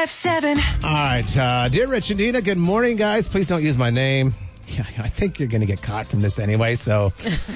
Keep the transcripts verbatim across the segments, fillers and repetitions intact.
five seven. All right. Uh, dear Rich and Dina, good morning, guys. Please don't use my name. Yeah, I think you're going to get caught from this anyway, so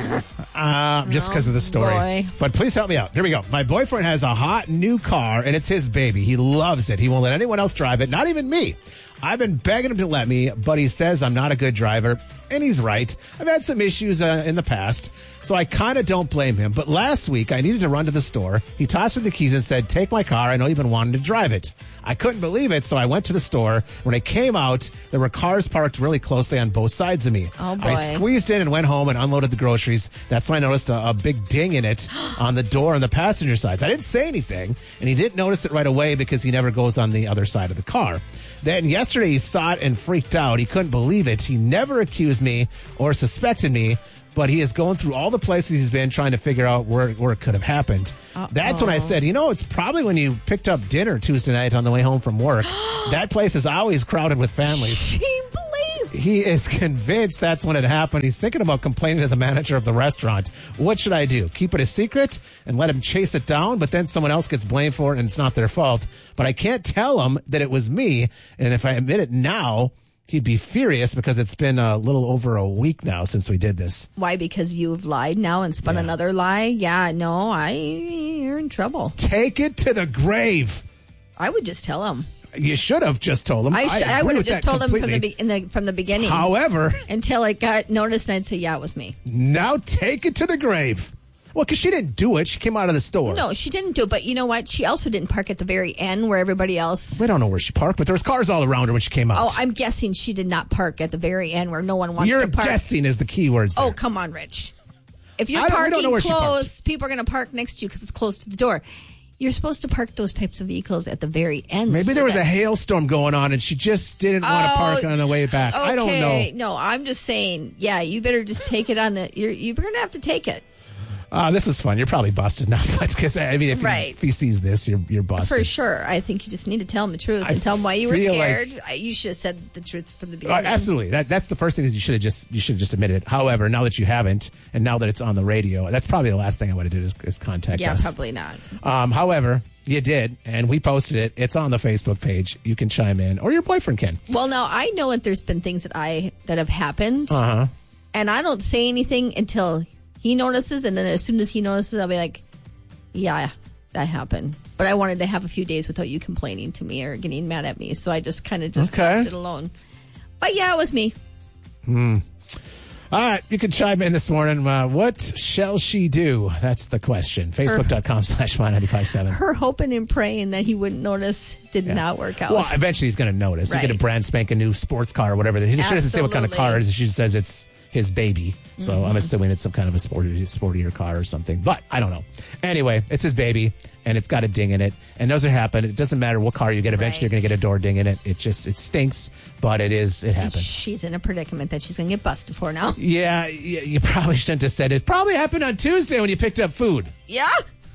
uh, just because oh, of the story. Boy. But please help me out. Here we go. My boyfriend has a hot new car, and it's his baby. He loves it. He won't let anyone else drive it, not even me. I've been begging him to let me, but he says I'm not a good driver, and he's right. I've had some issues uh, in the past, so I kind of don't blame him. But last week, I needed to run to the store. He tossed me the keys and said, take my car. I know you've been wanting to drive it. I couldn't believe it, so I went to the store. When I came out, there were cars parked really closely on both sides of me. Oh, boy. I squeezed in and went home and unloaded the groceries. That's when I noticed a, a big ding in it on the door on the passenger side. I didn't say anything, and he didn't notice it right away because he never goes on the other side of the car. Then yesterday, he saw it and freaked out. He couldn't believe it. He never accused me or suspected me, but he is going through all the places he's been trying to figure out where, where it could have happened. Uh-oh. That's when I said, you know, it's probably when you picked up dinner Tuesday night on the way home from work. That place is always crowded with families. She believes. He is convinced that's when it happened. He's thinking about complaining to the manager of the restaurant. What should I do? Keep it a secret and let him chase it down, but then someone else gets blamed for it and it's not their fault. But I can't tell him that it was me, and if I admit it now, he'd be furious because it's been a little over a week now since we did this. Why? Because you've lied now and spun Yeah. another lie? Yeah, no, I you're in trouble. Take it to the grave. I would just tell him. You should have just told him. I, sh- I, I would agree have with just that told him from the, completely. be- in the from the beginning. However, until it got noticed, and I'd say, yeah, it was me. now take it to the grave. Well, because she didn't do it. She came out of the store. No, she didn't do it. But you know what? She also didn't park at the very end where everybody else. We don't know where she parked, but there was cars all around her when she came out. Oh, I'm guessing she did not park at the very end where no one wants You're to park. guessing is the key words there. Oh, come on, Rich. If I you're don't- we don't parking know where she parked. close, people are going to park next to you because it's close to the door. You're supposed to park those types of vehicles at the very end. Maybe so there was that- a hailstorm going on and she just didn't want to Oh, park on the way back. Okay. I don't know. No, I'm just saying, yeah, you better just take it on the. You're, you're going to have to take it. Uh, this is fun. You're probably busted now. Because, I mean, if, Right. he, if he sees this, you're, you're busted. For sure. I think you just need to tell him the truth I and tell him why you were feel scared. like- I- you should have said the truth from the Uh, beginning. absolutely. That, that's the first thing that you should have just you should have just admitted it. However, now that you haven't, and now that it's on the radio, that's probably the last thing I would have did is, is contact Yeah, us. probably not. Um, however, you did, and we posted it. It's on the Facebook page. You can chime in, or your boyfriend can. Well, now I know that there's been things that I that have happened, Uh-huh. and I don't say anything until he notices, and then as soon as he notices, I'll be like, "Yeah, that happened." But I wanted to have a few days without you complaining to me or getting mad at me, so I just kind of just Okay. left it alone. But yeah, it was me. Hmm. All right, you can chime in this morning. Uh, what shall she do? That's the question. Facebook.com slash my nine five seven. Her hoping and praying that he wouldn't notice did Yeah. not work out. Well, eventually he's going to notice. You get a Right. brand spanking new sports car or whatever. She doesn't say what kind of car it is. She just says it's his baby. So Mm-hmm. I'm assuming it's some kind of a sporty, sportier car or something. But I don't know. Anyway, it's his baby, and it's got a ding in it. And those are happen. It doesn't matter what car you get. Eventually, Right. you're going to get a door ding in it. It just it stinks, but it is. It happens. She's in a predicament that she's going to get busted for now. Yeah, you, you probably shouldn't have said it. Probably happened on Tuesday when you picked up food. Yeah.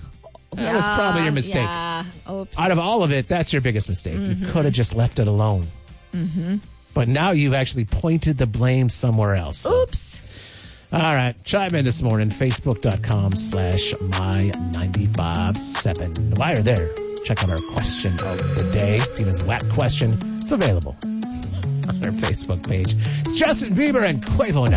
That was probably your mistake. Yeah. Oops. Out of all of it, that's your biggest mistake. Mm-hmm. You could have just left it alone. Mm-hmm. But now you've actually pointed the blame somewhere else. Oops. All right. Chime in this morning. Facebook.com slash my 957. While you're there, check out our question of the day. Tina's whack question. It's available on our Facebook page. It's Justin Bieber and Quavo now.